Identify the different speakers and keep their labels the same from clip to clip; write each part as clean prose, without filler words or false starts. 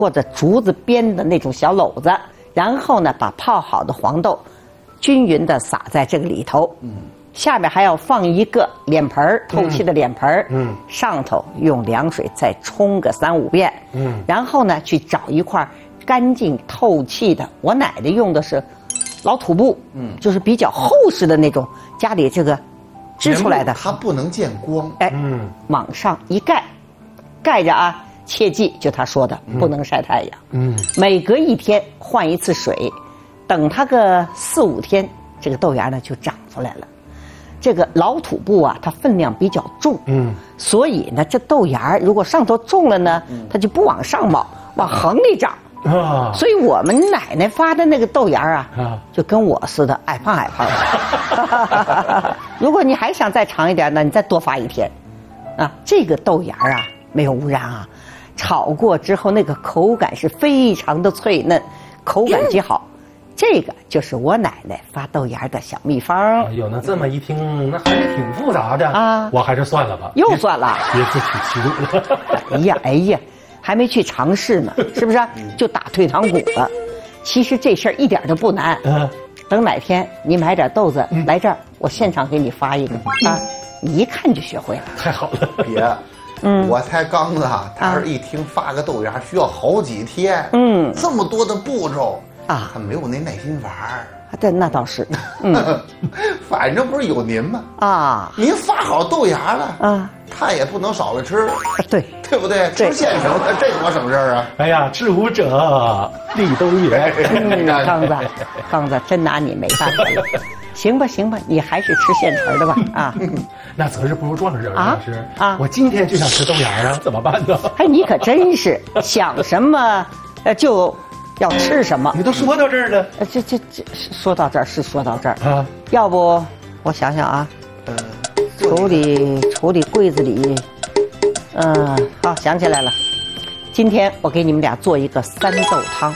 Speaker 1: 或者竹子编的那种小篓子，然后呢，把泡好的黄豆均匀地撒在这个里头。下面还要放一个脸盆儿，透气的脸盆儿。上头用凉水再冲个3、5遍。然后呢，去找一块干净透气的，我奶奶用的是老土布，就是比较厚实的那种，家里这个织出来的。
Speaker 2: 它不能见光。
Speaker 1: 哎，往上一盖，盖着啊。切记，就他说的，不能晒太阳。每隔1天换一次水，等它个4、5天，这个豆芽呢就长出来了。这个老土布啊，它分量比较重，所以呢，这豆芽如果上头重了呢，它就不往上冒，往横里长。所以我们奶奶发的那个豆芽啊，就跟我似的，矮胖矮胖的。如果你还想再长一点呢，你再多发1天，啊，这个豆芽啊没有污染啊。炒过之后，那个口感是非常的脆嫩，口感极好。这个就是我奶奶发豆芽的小秘方。
Speaker 3: 哎呦，那这么一听，那还是挺复杂的啊！我还是算了吧，
Speaker 1: 又算了，
Speaker 3: 别自取其辱了。
Speaker 1: 哎呀，还没去尝试呢，是不是？就打退堂鼓了。其实这事儿一点都不难。等哪天你买点豆子来这儿，我现场给你发一个啊，你一看就学会了。
Speaker 3: 太好了，
Speaker 2: 别。我才刚啊，他是一听发个豆芽需要好几天，这么多的步骤啊，他没有那耐心玩儿。
Speaker 1: 对，那倒是，
Speaker 2: 反正不是有您吗？
Speaker 1: 啊，
Speaker 2: 您发好豆芽了啊，他也不能少了吃，
Speaker 1: 对
Speaker 2: 不对？吃现成的，这多省事儿啊！
Speaker 3: 哎呀，治无者立冬园。
Speaker 1: 刚子真拿你没办法了。行吧，你还是吃现成的吧啊！
Speaker 3: 那择日不如撞日啊！老师
Speaker 1: 啊，
Speaker 3: 我今天就想吃豆芽啊，怎么办呢？
Speaker 1: 哎，你可真是想什么，就要吃什么。
Speaker 3: 你都说到这儿了，
Speaker 1: 这说到这儿是说到这儿啊。要不我想想啊，处理柜子里，好，想起来了，今天我给你们俩做一个3豆汤。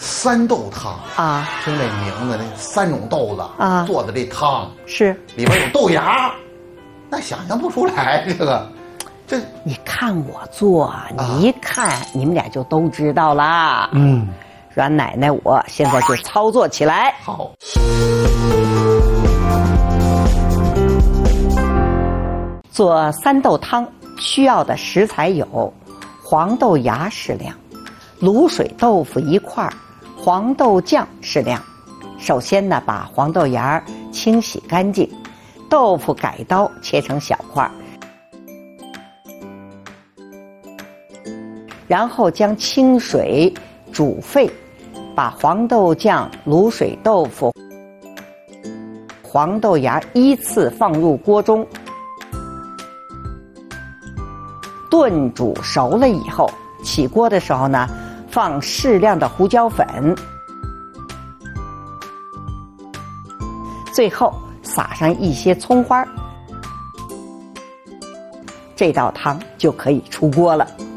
Speaker 2: 3豆汤
Speaker 1: 啊，
Speaker 2: 听这名字，这3种豆子啊做的这汤
Speaker 1: 是
Speaker 2: 里边有豆芽，那想象不出来。这
Speaker 1: 你看我做，你一看你们俩就都知道啦。阮奶奶，我现在就操作起来。
Speaker 2: 好。
Speaker 1: 做3豆汤需要的食材有：黄豆芽适量，卤水豆腐1块。黄豆酱适量。首先呢，把黄豆芽清洗干净，豆腐改刀切成小块，然后将清水煮沸，把黄豆酱、卤水豆腐、黄豆芽依次放入锅中，炖煮熟了以后，起锅的时候呢，放适量的胡椒粉，最后撒上一些葱花，这道汤就可以出锅了。